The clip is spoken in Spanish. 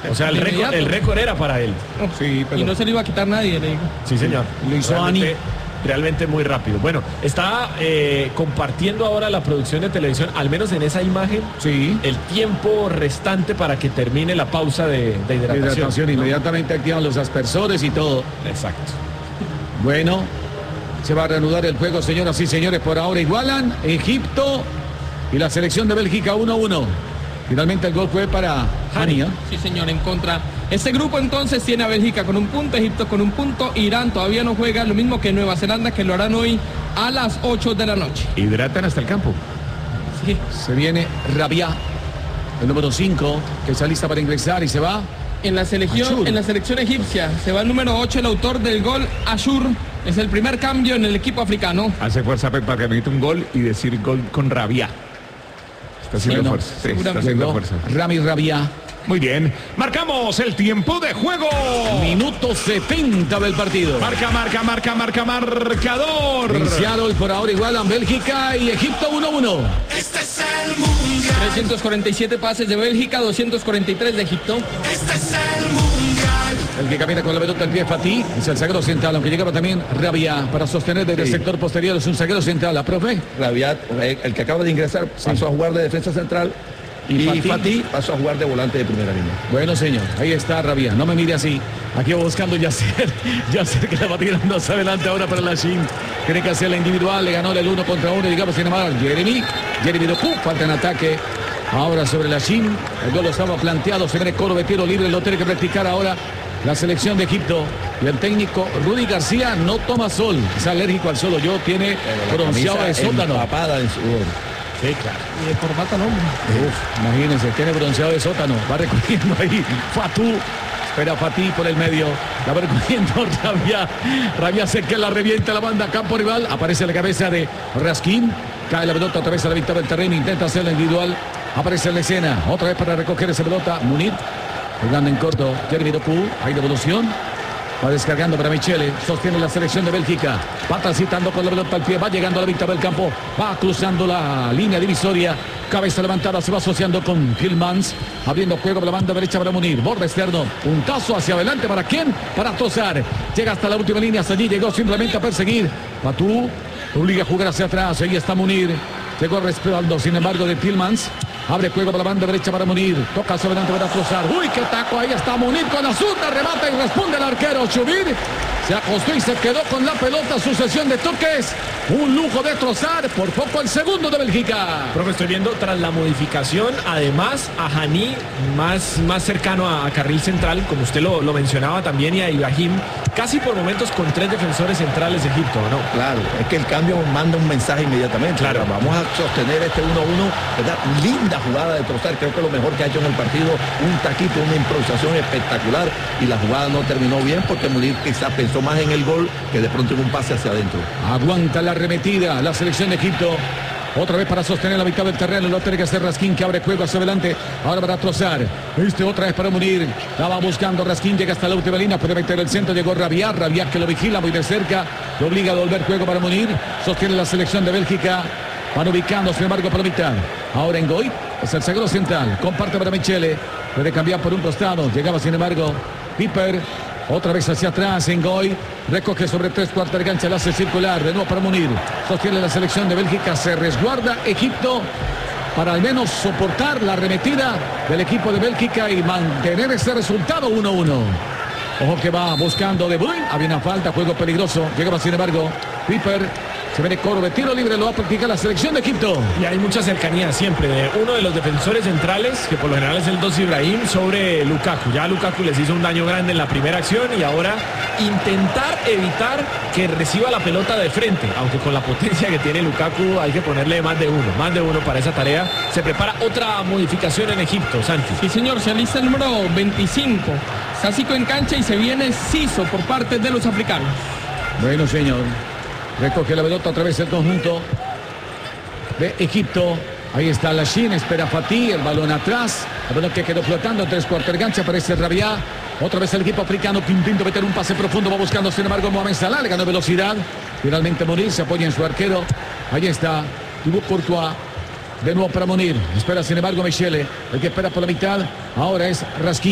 O sea, el récord era para él. Sí, pero... Y no se le iba a quitar nadie, le digo. Sí, señor. Lo hizo Ani. Realmente muy rápido. Bueno, está compartiendo ahora la producción de televisión, al menos en esa imagen, sí, el tiempo restante para que termine la pausa de hidratación. ¿No? Inmediatamente activan los aspersores y todo. Exacto. Bueno, se va a reanudar el juego, señoras y señores. Por ahora igualan Egipto y la selección de Bélgica 1-1. Finalmente el gol fue para Hani. Sí, señor, en contra. Este grupo entonces tiene a Bélgica con un punto, Egipto con un punto, Irán todavía no juega, lo mismo que Nueva Zelanda, que lo harán hoy a las 8 de la noche. Hidratan hasta el campo. Sí. Se viene Rabia, el número 5, que está lista para ingresar y se va. En la selección egipcia se va el número 8, el autor del gol, Ashur. Es el primer cambio en el equipo africano. Hace fuerza para que mete un gol y decir gol con Rabia. Está haciendo fuerza. Sí, está haciendo fuerza. Rami Rabia. Muy bien. Marcamos el tiempo de juego. Minuto 70 del partido. Marcador. Iniciaron por ahora igualan Bélgica y Egipto 1-1. Este es el mundial. 347 pases de Bélgica, 243 de Egipto. Este es el mundial. El que camina con la pelota al pie Fatih es el zaguero central, aunque llegaba también Rabia para sostener desde el sector posterior. Es un zaguero central, la profe. Rabia, el que acaba de ingresar, pasó a jugar de defensa central. Y Fatih pasó a jugar de volante de primera línea. Bueno, señor, ahí está Rabia. No me mire así. Aquí va buscando Yasser. Yasser que la va tirando hacia adelante ahora para la Shin. Cree que hacia la individual. Le ganó el 1 contra 1. Digamos, sin embargo, Jeremy Doku. Falta en ataque. Ahora sobre la Shin. El gol estaba planteado. Se viene coro de tiro libre. Lo tiene que practicar ahora la selección de Egipto. Y el técnico Rudy García no toma sol. Es alérgico al sol. Yo tiene bronceado de sótano. Empapada en sudor. Sí, claro. Y de corbata no, hombre. Imagínense, tiene bronceado de sótano. Va recogiendo ahí Fatou. Espera Fatih por el medio. La va recogiendo Rabia. Rabia se que la revienta, la banda a campo rival. Aparece la cabeza de Raskin. Cae la pelota otra vez a la mitad del terreno. Intenta hacerla individual. Aparece en la escena. Otra vez para recoger esa pelota. Munir. Jugando en corto. Jeremy Doku. Hay devolución. Va descargando para Michele. Sostiene la selección de Bélgica. Va transitando con la pelota al pie. Va llegando a la mitad del campo. Va cruzando la línea divisoria. Cabeza levantada. Se va asociando con Tillmans. Abriendo juego por la banda derecha para Munir. Borde externo. Puntazo hacia adelante. ¿Para quién? Para Trossard. Llega hasta la última línea. Hasta allí llegó simplemente a perseguir. Fatou obliga a jugar hacia atrás. Ahí está Munir. Llegó respaldando, sin embargo, de Tillmans. Abre juego por la banda derecha para Munir. Toca hacia adelante para Trossard. ¡Uy, qué taco! Ahí está Munir con la zurda. Remata y responde el arquero Chubir. Se acostó y se quedó con la pelota. Sucesión de toques. Un lujo de Trossard. Por poco el segundo de Bélgica. Profe, estoy viendo tras la modificación, además a Hani más cercano a carril central, como usted lo mencionaba también, y a Ibrahim, casi por momentos con 3 defensores centrales de Egipto, ¿no? Claro, es que el cambio manda un mensaje inmediatamente. Claro. Vamos a sostener este 1-1, ¿verdad? Linda jugada de Trossard, creo que lo mejor que ha hecho en el partido, un taquito, una improvisación espectacular, y la jugada no terminó bien porque Munir quizás pensó más en el gol que de pronto en un pase hacia adentro. Aguanta la arremetida la selección de Egipto. Otra vez para sostener la mitad del terreno. Lo tiene que hacer Raskin, que abre juego hacia adelante. Ahora para Trossard. Otra vez para Munir. La va buscando Raskin. Llega hasta la última línea. Puede meter el centro. Llegó Rabia. Rabia que lo vigila muy de cerca. Lo obliga a volver juego para Munir. Sostiene la selección de Bélgica. Van ubicando, sin embargo, por la mitad. Ahora en Goy. Es el zaguero central. Comparte para Michele. Puede cambiar por un costado. Llegaba, sin embargo, Piper. Otra vez hacia atrás en Goy. Recoge sobre 3/4 de cancha. La hace circular. De nuevo para Munir. Sostiene la selección de Bélgica. Se resguarda Egipto para al menos soportar la arremetida del equipo de Bélgica y mantener ese resultado 1-1. Ojo que va buscando De Bruyne. Había una falta. Juego peligroso. Llegaba sin embargo Piper. Se viene coro de tiro libre, lo va a practicar la selección de Egipto. Y hay mucha cercanía siempre de uno de los defensores centrales, que por lo general es el 2 Ibrahim, sobre Lukaku. Ya Lukaku les hizo un daño grande en la primera acción y ahora intentar evitar que reciba la pelota de frente. Aunque con la potencia que tiene Lukaku hay que ponerle más de uno para esa tarea. Se prepara otra modificación en Egipto, Santi. Sí, señor, se alista el número 25. Sásico en cancha y se viene Siso por parte de los africanos. Bueno, señor. Recoge la pelota otra vez el conjunto de Egipto. Ahí está la Shin, espera Fatih, el balón atrás. El balón que quedó flotando en 3/4 de cancha, aparece Rabia. Otra vez el equipo africano que intenta meter un pase profundo, va buscando sin embargo Mohamed Salah, le ganó velocidad. Finalmente Munir se apoya en su arquero. Ahí está Thibaut Courtois. De nuevo para Munir. Espera sin embargo Michele, el que espera por la mitad. Ahora es Raskin.